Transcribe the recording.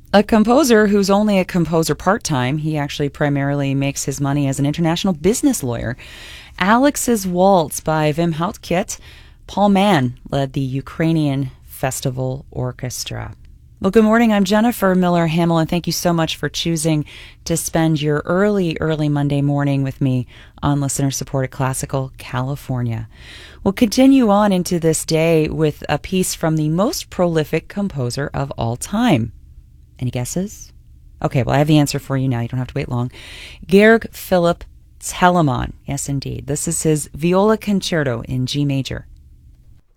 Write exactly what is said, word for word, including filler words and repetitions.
A composer who's only a composer part-time. He actually primarily makes his money as an international business lawyer. Alex's Waltz by Wim Houtkit. Paul Mann led the Ukrainian Festival Orchestra. Well, good morning. I'm Jennifer Miller Hamill, and thank you so much for choosing to spend your early, early Monday morning with me on listener-supported Classical California. We'll continue on into this day with a piece from the most prolific composer of all time. Any guesses? Okay, well, I have the answer for you now. You don't have to wait long. Georg Philipp Telemann. Yes, indeed. This is his Viola Concerto in G major.